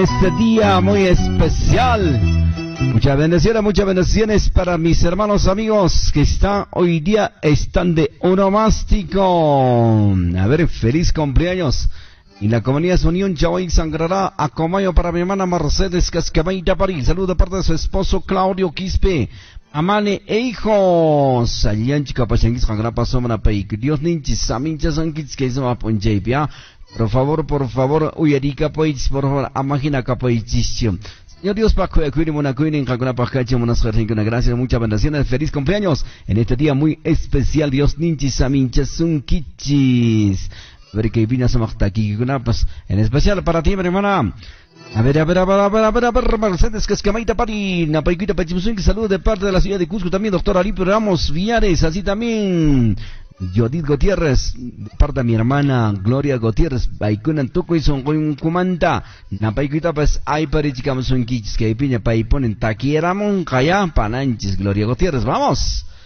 Este día muy especial. Muchas bendiciones para mis hermanos amigos que hoy día están de onomástico. A ver, feliz cumpleaños. Y la comunidad Unión Chahuay sangrará a Comayo para mi hermana Mercedes Cascamaita París. Saludo de parte de su esposo Claudio Quispe, Amane e hijos. Allá chica pachanguis sangrará paso mana peik. Dios ninchis saminchas ankits que se va a ponchepia. Por favor, uyarika poich, por favor, amagina capoichichio. Señor Dios, Paco, cuide mona cuide en calcuna pacache, monas una gracias, muchas bendiciones, feliz cumpleaños en este día muy especial. Dios ninchis aminchas unkichis. A ver qué vinas aquí, pues, en especial para ti, mi hermana. A ver, Mercedes Cascamaita Pari, Napaiquita Pachimuzun, que saludo de parte de la ciudad de Cusco, también doctor Alipio Ramos Villares, así también Jodith Gutiérrez, de parte de mi hermana Gloria Gutiérrez, Baikunan Tuco y son un comanta, Napaiquita pues, hay parichicamos un quichis que piña paiponen taquieramon, calla, pananchis, Gloria Gutiérrez, vamos.